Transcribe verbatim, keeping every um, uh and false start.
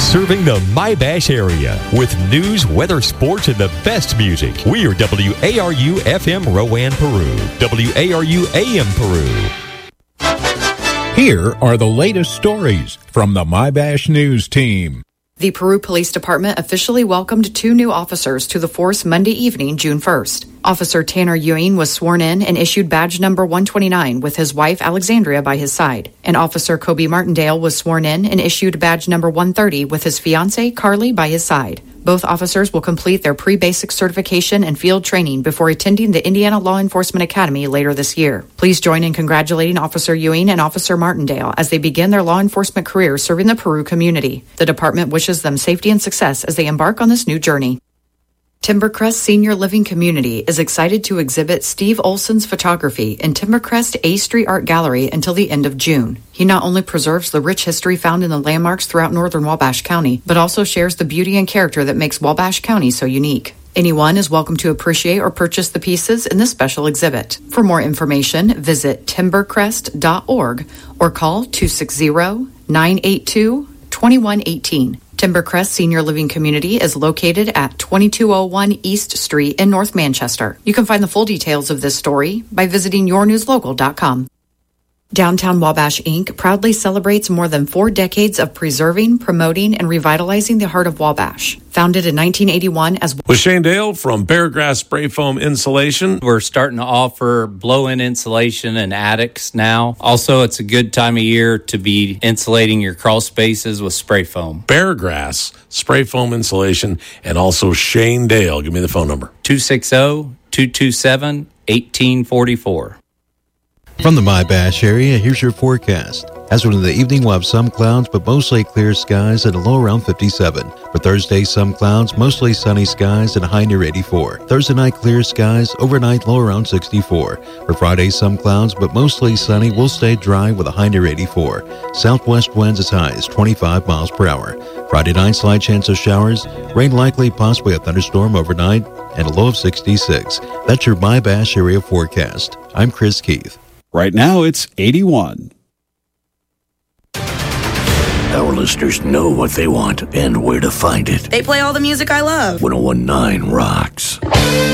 Serving the My-Bash area with news, weather, sports, and the best music. We are W A R U F M Rowan, Peru. W A R U A M Peru. Here are the latest stories from the My-Bash News team. The Peru Police Department officially welcomed two new officers to the force Monday evening, June first. Officer Tanner Ewing was sworn in and issued badge number one twenty-nine with his wife Alexandria by his side. And Officer Kobe Martindale was sworn in and issued badge number one thirty with his fiancée Carly by his side. Both officers will complete their pre-basic certification and field training before attending the Indiana Law Enforcement Academy later this year. Please join in congratulating Officer Ewing and Officer Martindale as they begin their law enforcement careers serving the Peru community. The department wishes them safety and success as they embark on this new journey. Timbercrest Senior Living Community is excited to exhibit Steve Olson's photography in Timbercrest A Street Art Gallery until the end of June. He not only preserves the rich history found in the landmarks throughout northern Wabash County, but also shares the beauty and character that makes Wabash County so unique. Anyone is welcome to appreciate or purchase the pieces in this special exhibit. For more information, visit timbercrest dot org or call two six zero, nine eight two, two one one eight. Timbercrest Senior Living Community is located at twenty-two oh one East Street in North Manchester. You can find the full details of this story by visiting your news local dot com. Downtown Wabash Incorporated proudly celebrates more than four decades of preserving, promoting, and revitalizing the heart of Wabash. Founded in nineteen eighty-one as... With Shane Dale from Beargrass Spray Foam Insulation. We're starting to offer blow-in insulation in attics now. Also, it's a good time of year to be insulating your crawl spaces with spray foam. Beargrass Spray Foam Insulation, and also Shane Dale. Give me the phone number. two six zero, two two seven, one eight four four. From the My-Bash area, here's your forecast. As of in the evening, we'll have some clouds, but mostly clear skies at a low around fifty-seven. For Thursday, some clouds, mostly sunny skies at a high near eighty-four. Thursday night, clear skies, overnight low around sixty-four. For Friday, some clouds, but mostly sunny, will stay dry with a high near eighty-four. Southwest winds as high as twenty-five miles per hour. Friday night, slight chance of showers, rain likely, possibly a thunderstorm overnight, and a low of sixty-six. That's your My-Bash area forecast. I'm Chris Keith. Right now, it's eighty-one. Our listeners know what they want and where to find it. They play all the music I love. one oh one point nine rocks.